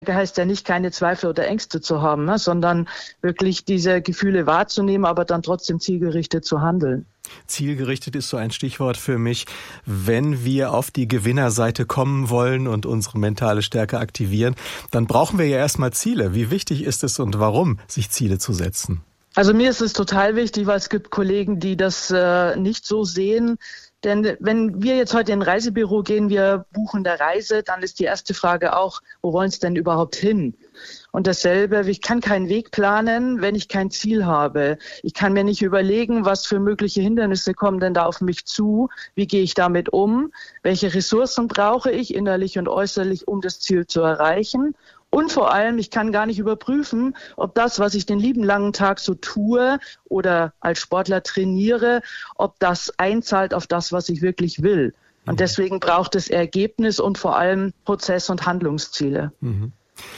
heißt ja nicht, keine Zweifel oder Ängste zu haben, ne, sondern wirklich diese Gefühle wahrzunehmen, aber dann trotzdem zielgerichtet zu handeln. Zielgerichtet ist so ein Stichwort für mich. Wenn wir auf die Gewinnerseite kommen wollen und unsere mentale Stärke aktivieren, dann brauchen wir ja erstmal Ziele. Wie wichtig ist es und warum, sich Ziele zu setzen? Also mir ist es total wichtig, weil es gibt Kollegen, die das nicht so sehen. Denn wenn wir jetzt heute in ein Reisebüro gehen, wir buchen eine Reise, dann ist die erste Frage auch, wo wollen Sie denn überhaupt hin? Und dasselbe, ich kann keinen Weg planen, wenn ich kein Ziel habe. Ich kann mir nicht überlegen, was für mögliche Hindernisse kommen denn da auf mich zu, wie gehe ich damit um, welche Ressourcen brauche ich innerlich und äußerlich, um das Ziel zu erreichen. Und vor allem, ich kann gar nicht überprüfen, ob das, was ich den lieben langen Tag so tue oder als Sportler trainiere, ob das einzahlt auf das, was ich wirklich will. Und deswegen braucht es Ergebnis und vor allem Prozess- und Handlungsziele. Mhm.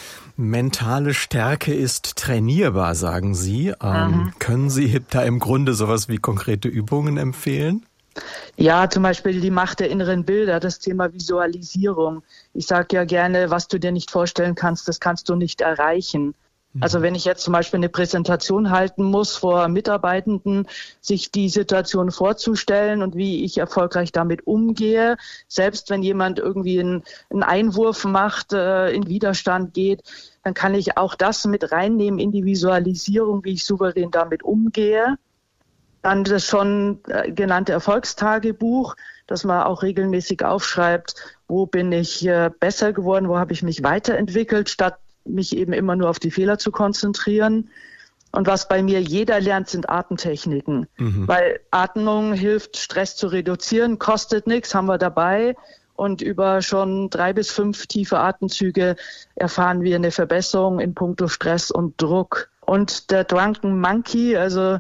Mentale Stärke ist trainierbar, sagen Sie. Können Sie da im Grunde sowas wie konkrete Übungen empfehlen? Ja, zum Beispiel die Macht der inneren Bilder, das Thema Visualisierung. Ich sage ja gerne, was du dir nicht vorstellen kannst, das kannst du nicht erreichen. Also wenn ich jetzt zum Beispiel eine Präsentation halten muss vor Mitarbeitenden, sich die Situation vorzustellen und wie ich erfolgreich damit umgehe, selbst wenn jemand irgendwie einen Einwurf macht, in Widerstand geht, dann kann ich auch das mit reinnehmen in die Visualisierung, wie ich souverän damit umgehe. Dann das schon genannte Erfolgstagebuch, dass man auch regelmäßig aufschreibt, wo bin ich besser geworden, wo habe ich mich weiterentwickelt, statt mich eben immer nur auf die Fehler zu konzentrieren. Und was bei mir jeder lernt, sind Atemtechniken. Weil Atmung hilft, Stress zu reduzieren, kostet nichts, haben wir dabei. Und über schon 3 bis 5 tiefe Atemzüge erfahren wir eine Verbesserung in puncto Stress und Druck. Und der Drunken Monkey, also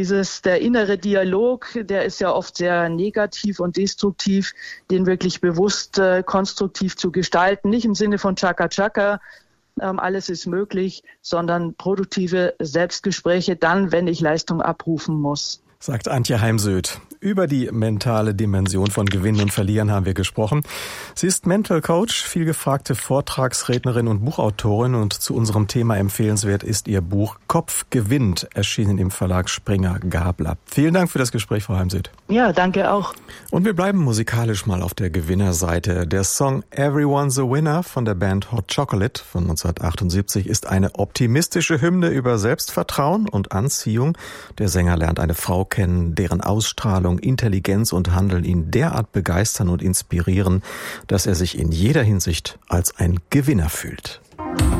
der innere Dialog, der ist ja oft sehr negativ und destruktiv, den wirklich bewusst konstruktiv zu gestalten. Nicht im Sinne von Chaka Chaka, alles ist möglich, sondern produktive Selbstgespräche dann, wenn ich Leistung abrufen muss. Sagt Antje Heimsöth. Über die mentale Dimension von Gewinnen und Verlieren haben wir gesprochen. Sie ist Mental Coach, vielgefragte Vortragsrednerin und Buchautorin und zu unserem Thema empfehlenswert ist ihr Buch Kopf gewinnt, erschienen im Verlag Springer Gabler. Vielen Dank für das Gespräch, Frau Heimsöth. Ja, danke auch. Und wir bleiben musikalisch mal auf der Gewinnerseite. Der Song Everyone's a Winner von der Band Hot Chocolate von 1978 ist eine optimistische Hymne über Selbstvertrauen und Anziehung. Der Sänger lernt eine Frau kennen, deren Ausstrahlung, Intelligenz und Handeln ihn derart begeistern und inspirieren, dass er sich in jeder Hinsicht als ein Gewinner fühlt.